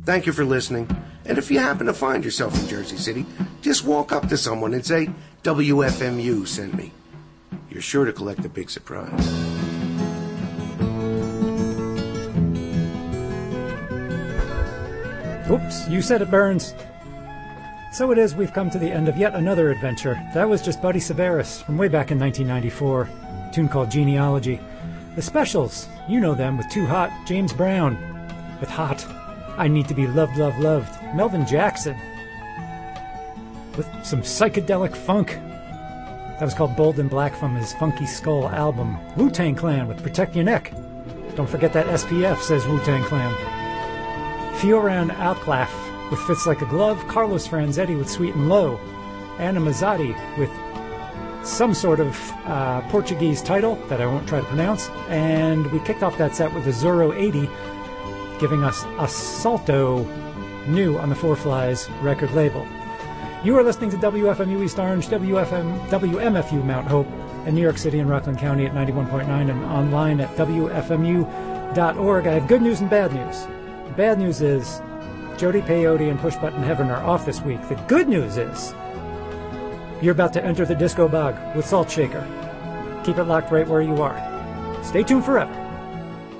Thank you for listening. And if you happen to find yourself in Jersey City, just walk up to someone and say, WFMU sent me. You're sure to collect a big surprise. Oops, you said it, Burns. So it is, we've come to the end of yet another adventure. That was just Buddy Severus from way back in 1994, a tune called Genealogy. The Specials, you know them, with Too Hot, James Brown, with Hot, I Need to Be Loved, Loved, Loved, Melvin Jackson, with some psychedelic funk. That was called Bold and Black from his Funky Skull album. Wu-Tang Clan with Protect Your Neck. Don't forget that SPF, says Wu-Tang Clan. Fioran Alclaf with Fits Like a Glove, Carlos Franzetti with Sweet and Low, Anna Mazzotti with some sort of Portuguese title that I won't try to pronounce, and we kicked off that set with the Zorro 80, giving us Assalto, new on the Four Flies record label. You are listening to WFMU East Orange, WMFU Mount Hope, in New York City and Rockland County at 91.9 and online at WFMU.org. I have good news and bad news. The bad news is Jody Peyote and Push Button Heaven are off this week. The good news is you're about to enter the disco bog with Salt Shaker. Keep it locked right where you are. Stay tuned forever.